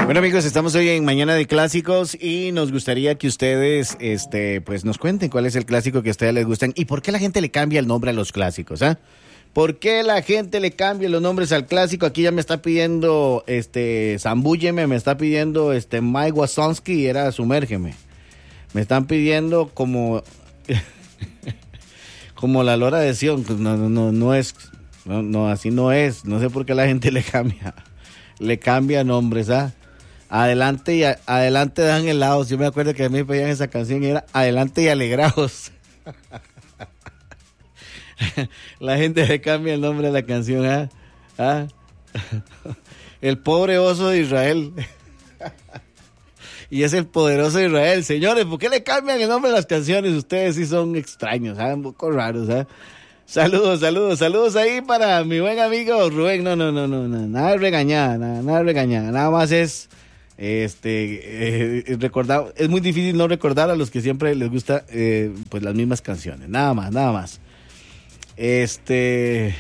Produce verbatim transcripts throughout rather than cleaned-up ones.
Bueno, amigos, estamos hoy en Mañana de Clásicos y nos gustaría que ustedes este, pues nos cuenten cuál es el clásico que a ustedes les gustan y por qué la gente le cambia el nombre a los clásicos, ¿ah? ¿eh? ¿Por qué la gente le cambia los nombres al clásico? Aquí ya me está pidiendo, este, Zambúlleme, me está pidiendo, este, Mike Wazowski, era Sumérgeme. Me están pidiendo como, como la Lora de Sion, pues no, no, no es, no, no, así no es, no sé por qué la gente le cambia, le cambia nombres, ¿ah? Adelante y a, adelante dan helados. Yo me acuerdo que a mí me pedían esa canción y era Adelante y alegraos. La gente le cambia el nombre a la canción, ¿ah? ¿Ah? El pobre oso de Israel. Y es el poderoso de Israel. Señores, ¿por qué le cambian el nombre a las canciones? Ustedes sí son extraños, ¿ah? Un poco raros, ¿ah? Saludos, saludos, saludos ahí para mi buen amigo Rubén. No, no, no, no, no, nada de regañada, nada, nada de regañada. Nada más es, este, eh, recordar, es muy difícil no recordar a los que siempre les gusta, eh, pues las mismas canciones. Nada más, nada más. Este,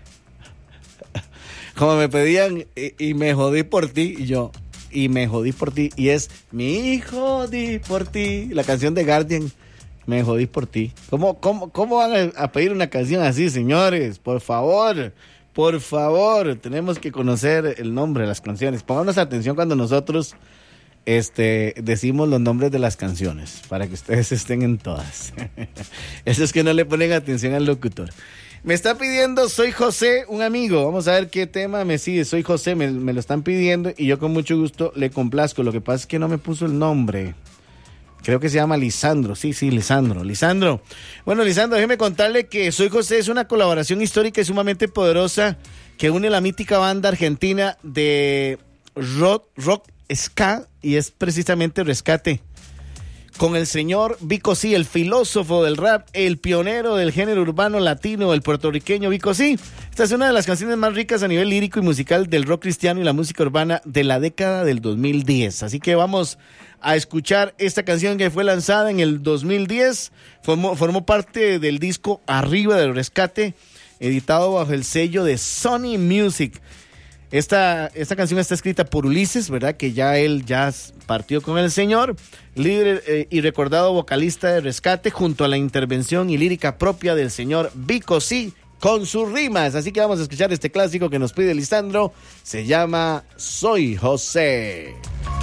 como me pedían, y, y me jodí por ti, y yo, y me jodí por ti, y es, mi jodí por ti, la canción de Guardian. Me jodí por ti. ¿Cómo, cómo, cómo van a, a pedir una canción así, señores? Por favor, por favor, tenemos que conocer el nombre de las canciones. Pónganos atención cuando nosotros este, decimos los nombres de las canciones, para que ustedes estén en todas. Eso es que no le ponen atención al locutor. Me está pidiendo Soy José, un amigo. Vamos a ver qué tema me sigue. Soy José, me, me lo están pidiendo y yo con mucho gusto le complazco. Lo que pasa es que no me puso el nombre. Creo que se llama Lisandro, sí, sí, Lisandro, Lisandro. Bueno, Lisandro, déjeme contarle que Soy José es una colaboración histórica y sumamente poderosa que une la mítica banda argentina de rock, rock ska y es precisamente Rescate. Con el señor Vico Sí, el filósofo del rap, el pionero del género urbano latino, el puertorriqueño Vico Sí. Esta es una de las canciones más ricas a nivel lírico y musical del rock cristiano y la música urbana de la década del dos mil diez. Así que vamos a escuchar esta canción que fue lanzada en el dos mil diez. Formó, formó parte del disco Arriba del Rescate, editado bajo el sello de Sony Music. Esta, esta canción está escrita por Ulises, ¿verdad? Que ya él ya partió con el señor, líder eh, y recordado vocalista de Rescate, junto a la intervención y lírica propia del señor Vico Sí, con sus rimas. Así que vamos a escuchar este clásico que nos pide Lisandro. Se llama Soy José.